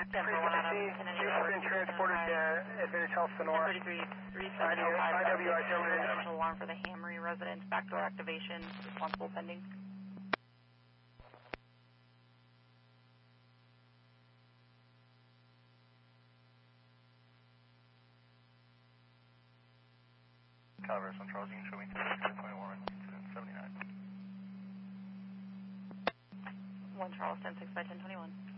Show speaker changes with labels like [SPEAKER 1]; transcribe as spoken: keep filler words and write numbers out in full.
[SPEAKER 1] ten for one Adam, Kennedy Road.
[SPEAKER 2] Been transported to Advantage Health Sonora.
[SPEAKER 1] ten thirty-three, three seven oh five, potential alarm for the Hamry residence. Backdoor activation, responsible pending.
[SPEAKER 3] Calvary, Sun Charles, you can show me ten twenty-one, incident seventy-nine.
[SPEAKER 1] one Charles, ten six by ten twenty-one.